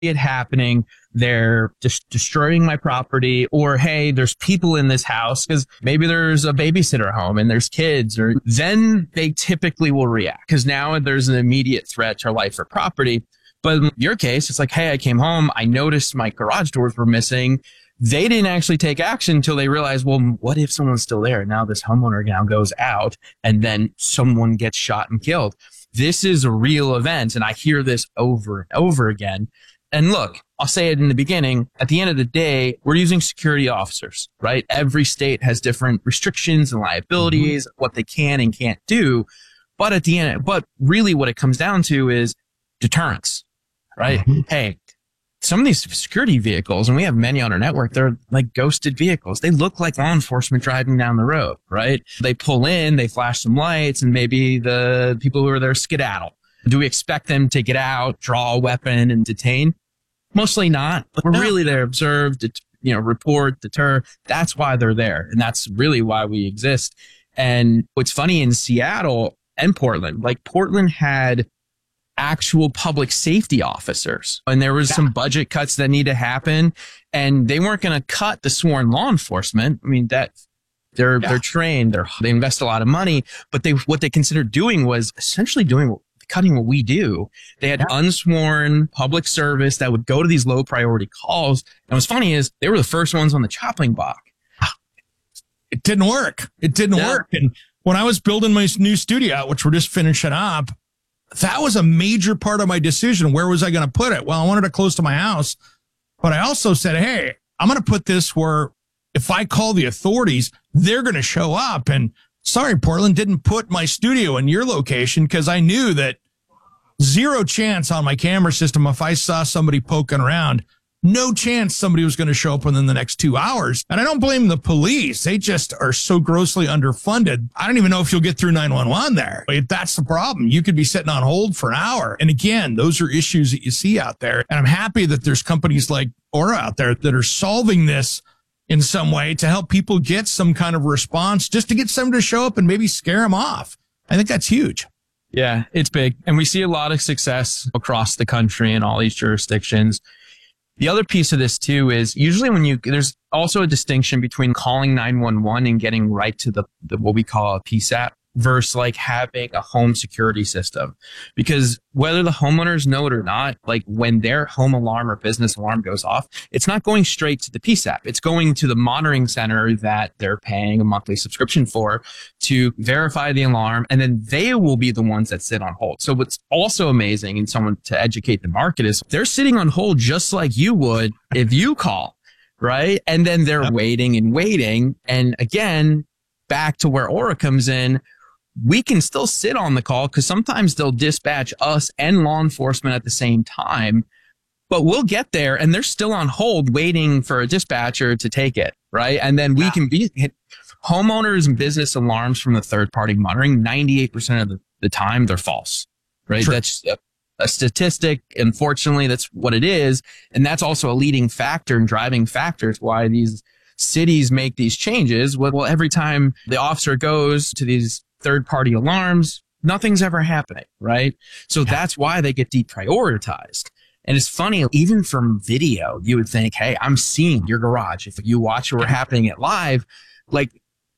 it happening. They're just destroying my property, or, hey, there's people in this house because maybe there's a babysitter home and there's kids, or then they typically will react because now there's an immediate threat to life or property. But in your case, it's like, hey, I came home. I noticed my garage doors were missing. They didn't actually take action until they realized, well, what if someone's still there? Now this homeowner now goes out and then someone gets shot and killed. This is a real event. And I hear this over and over again. And look, I'll say it in the beginning. At the end of the day, we're using security officers, right? Every state has different restrictions and liabilities, what they can and can't do. But at the end, but really what it comes down to is deterrence, right? Hey, some of these security vehicles, and we have many on our network, they're like ghosted vehicles. They look like law enforcement driving down the road, right? They pull in, they flash some lights, and maybe the people who are there skedaddle. Do we expect them to get out, draw a weapon, and detain? Mostly not. But we're really there, observe, report, deter. That's why they're there. And that's really why we exist. And what's funny in Seattle and Portland, like Portland had actual public safety officers, and there was some budget cuts that need to happen, and they weren't going to cut the sworn law enforcement. I mean, that they're trained, they invest a lot of money, but what they considered doing was essentially cutting what we do. They had unsworn public service that would go to these low priority calls. And what's funny is they were the first ones on the chopping block. It didn't work. It didn't work. And when I was building my new studio, which we're just finishing up, that was a major part of my decision. Where was I going to put it? Well, I wanted it close to my house, but I also said, hey, I'm going to put this where if I call the authorities, they're going to show up. And sorry, Portland, didn't put my studio in your location because I knew that zero chance on my camera system if I saw somebody poking around. No chance somebody was going to show up within the next 2 hours. And I don't blame the police. They just are so grossly underfunded. I don't even know if you'll get through 911 there. But that's the problem. You could be sitting on hold for an hour. And again, those are issues that you see out there. And I'm happy that there's companies like Aura out there that are solving this in some way to help people get some kind of response, just to get someone to show up and maybe scare them off. I think that's huge. Yeah, it's big. And we see a lot of success across the country in all these jurisdictions. The other piece of this too is usually there's also a distinction between calling 911 and getting right to the what we call a PSAP versus like having a home security system. Because whether the homeowners know it or not, like when their home alarm or business alarm goes off, it's not going straight to the PSAP. It's going to the monitoring center that they're paying a monthly subscription for to verify the alarm. And then they will be the ones that sit on hold. So what's also amazing, and someone to educate the market, is they're sitting on hold just like you would if you call, right? And then they're waiting and waiting. And again, back to where Aura comes in, we can still sit on the call because sometimes they'll dispatch us and law enforcement at the same time, but we'll get there and they're still on hold waiting for a dispatcher to take it, right? And then we can be homeowners and business alarms from the third party monitoring. 98% of the time they're false, right? True. That's a statistic. Unfortunately, that's what it is. And that's also a leading factor and driving factors why these cities make these changes. Well, every time the officer goes to these third-party alarms, nothing's ever happening, right? So that's why they get deprioritized. And it's funny, even from video, you would think, hey, I'm seeing your garage. If you watch what's happening at live, like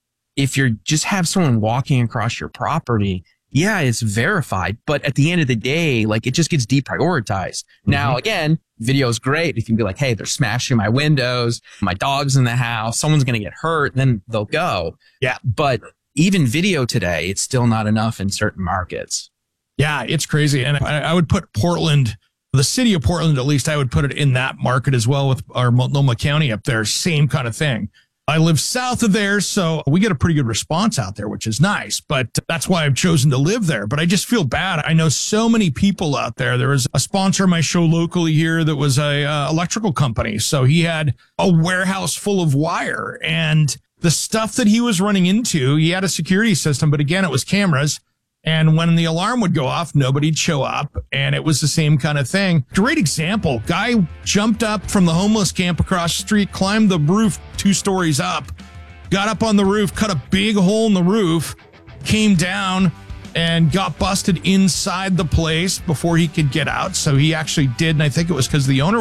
if you just have someone walking across your property, yeah, it's verified. But at the end of the day, like it just gets deprioritized. Now, again, video is great. If you can be like, hey, they're smashing my windows, my dog's in the house, someone's going to get hurt, then they'll go. Yeah. But even video today, it's still not enough in certain markets. Yeah, it's crazy. And I would put Portland, the city of Portland, at least I would put it in that market as well with our Multnomah County up there. Same kind of thing. I live south of there, so we get a pretty good response out there, which is nice. But that's why I've chosen to live there. But I just feel bad. I know so many people out there. There was a sponsor of my show locally here that was a electrical company. So he had a warehouse full of wire, and the stuff that he was running into, he had a security system, but again, it was cameras. And when the alarm would go off, nobody'd show up. And it was the same kind of thing. Great example. Guy jumped up from the homeless camp across the street, climbed the roof 2 stories up, got up on the roof, cut a big hole in the roof, came down, and got busted inside the place before he could get out. So he actually did. And I think it was because the owner